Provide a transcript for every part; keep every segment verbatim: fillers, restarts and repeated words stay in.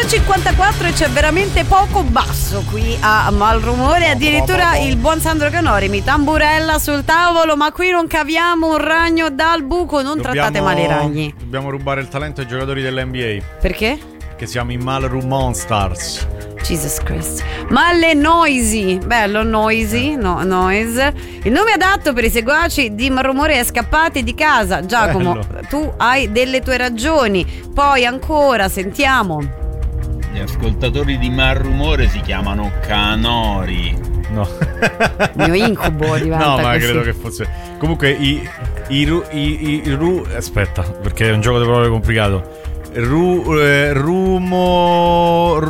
cinquantaquattro e c'è veramente poco basso qui a Malrumore. Addirittura il buon Sandro Canori mi tamburella sul tavolo, ma qui non caviamo un ragno dal buco. Non dobbiamo, trattate male i ragni. Dobbiamo rubare il talento ai giocatori dell'N B A. Perché? Che siamo i Malrum Monsters. Jesus Christ. Malle Noisy. Bello, Noisy, no, Noise. Il nome adatto per i seguaci di Malrumore è Scappati di casa. Giacomo, bello. Tu hai delle tue ragioni. Poi ancora sentiamo. Gli ascoltatori di Malrumore si chiamano Canori. No. Il mio incubo diventa No, ma così. credo che fosse. Comunque i i ru, i, i ru aspetta, perché è un gioco di parole complicato. Ru, eh, rumo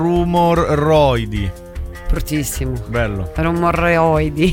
rumoroidi. Bruttissimo. Bello. Rumoroidi.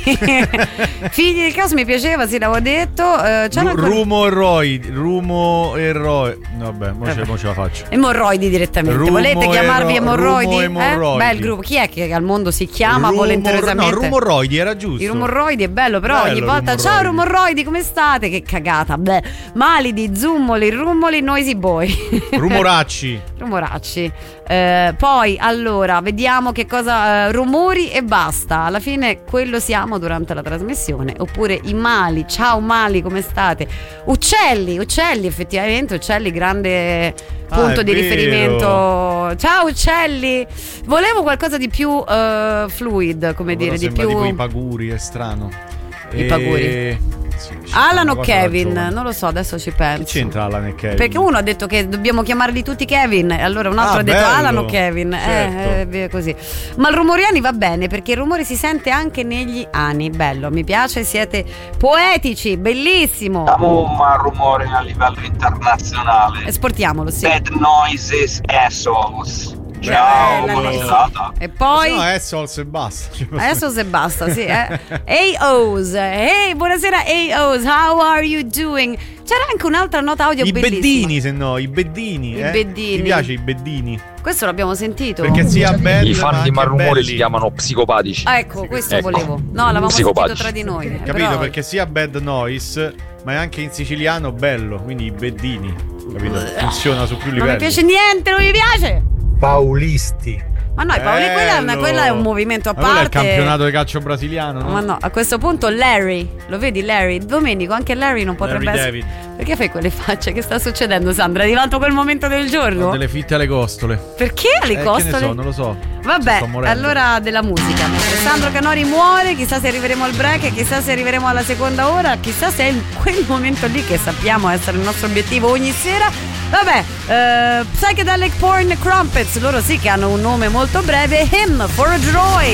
Figli del caos mi piaceva, sì, l'avevo detto. Uh, Ru- ancora... Rumoroidi. Rumoroidi. Vabbè, mo ce, mo ce la faccio. Emorroidi direttamente. Rumo Volete chiamarvi ero, emorroidi? Emorroidi. Eh? Beh, il gruppo. Chi è che al mondo si chiama Rumor, volenterosamente? No, rumoroidi era giusto. I rumoroidi è bello, però bello, ogni volta rumoroidi. Ciao rumoroidi, come state? Che cagata. Beh, malidi, zummoli, rumoli, noisy boy. Rumoracci. Rumoracci. Eh, poi allora vediamo che cosa. Eh, rumori e basta. Alla fine quello siamo durante la trasmissione. Oppure i mali. Ciao mali, come state? Uccelli, uccelli, effettivamente, uccelli, grande punto ah, di vero. riferimento. Ciao uccelli. Volevo qualcosa di più uh, fluid, come Ora dire, di più. Tipo i paguri, è strano. I e... paguri. Sì, Alan o Kevin? Non lo so, adesso ci penso. Che c'entra Alan e Kevin? Perché uno ha detto che dobbiamo chiamarli tutti Kevin, e allora un altro ah, ha detto bello. Alan o Kevin. Certo. Eh, eh, così. Ma il rumoriani va bene perché il rumore si sente anche negli ani. Bello, mi piace, siete poetici, bellissimo. Siamo un rumore a livello internazionale. Esportiamolo, sì. Bad noises assholes. Ciao, buona serata. E poi no, Essos e basta. Essos e basta, sì. Eh. A O's. Hey, buonasera A O's. How are you doing? C'era anche un'altra nota audio I bellissima. beddini, se no, i beddini. I eh? beddini. Ti piace i beddini? Questo l'abbiamo sentito. Perché sia bello. I fan di Malrumore si chiamano psicopatici. Ah, ecco, questo ecco. volevo. No, l'avevamo sentito tra di noi. Capito? Però... Perché sia bad noise, ma è anche in siciliano bello. Quindi i beddini. Capito? Funziona su più livelli. Non mi piace niente, non mi piace. Paulisti. Ma no, Paoli, quella, quella è un movimento a ma parte. Quello è il campionato di calcio brasiliano, no? Ma no, a questo punto Larry, lo vedi Larry? Domenico, anche Larry non potrebbe Larry essere. David. Perché fai quelle facce? Che sta succedendo, Sandra? È arrivato quel momento del giorno? Ho delle fitte alle costole. Perché alle eh, costole? Che ne so, non lo so. Vabbè, allora della musica. Mentre Sandro Canori muore, chissà se arriveremo al break, chissà se arriveremo alla seconda ora, chissà se è in quel momento lì che sappiamo essere il nostro obiettivo ogni sera. Vabbè, uh, Psychedelic Porn Crumpets, loro sì che hanno un nome molto breve, Hymn for a Droid.